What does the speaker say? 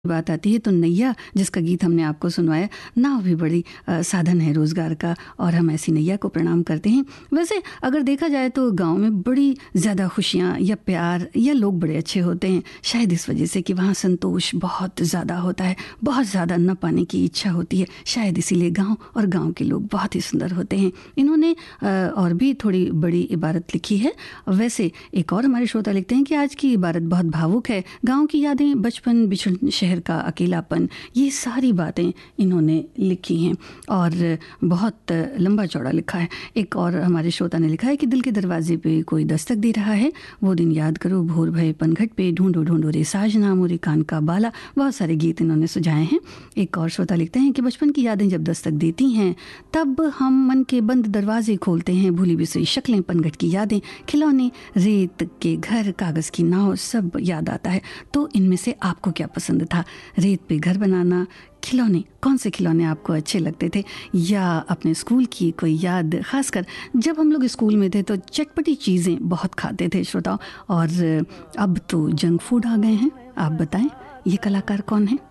बात आती है तो नैया जिसका गीत हमने आपको सुनवाया, नाव भी बड़ी साधन है रोज़गार का और हम ऐसी नैया को प्रणाम करते हैं। वैसे अगर देखा जाए तो गांव में बड़ी ज़्यादा खुशियाँ या प्यार या लोग बड़े अच्छे होते हैं, शायद इस वजह से कि वहाँ संतोष बहुत ज़्यादा होता है, बहुत ज़्यादा न पाने की इच्छा होती है, शायद इसीलिए गाँव और गाँव के लोग बहुत ही सुंदर होते हैं। इन्होंने और भी थोड़ी बड़ी इबारत लिखी है। वैसे एक और हमारे श्रोता लिखते हैं कि आज की इबारत बहुत भावुक है। गाँव की यादें, बचपन, बिछड़ शहर का अकेलापन, ये सारी बातें इन्होंने लिखी हैं और बहुत लंबा चौड़ा लिखा है। एक और हमारे श्रोता ने लिखा है कि दिल के दरवाजे पे कोई दस्तक दे रहा है, वो दिन याद करो भोर भये पनघट पे, ढूंढो ढूंढो रे साजना मोरे कान का बाला। बहुत सारे गीत इन्होंने सुझाए हैं। एक और श्रोता लिखते हैं कि बचपन की यादें जब दस्तक देती हैं तब हम मन के बंद दरवाजे खोलते हैं, भूली बिसरी शक्लें, पनघट की यादें, खिलौने, रेत के घर, कागज़ की नाव, सब याद आता है। तो इनमें से आपको क्या पसंद था? रेत पे घर बनाना, खिलौने, कौन से खिलौने आपको अच्छे लगते थे, या अपने स्कूल की कोई याद? खासकर जब हम लोग स्कूल में थे तो चटपटी चीज़ें बहुत खाते थे श्रोताओं, और अब तो जंक फूड आ गए हैं। आप बताएं ये कलाकार कौन है?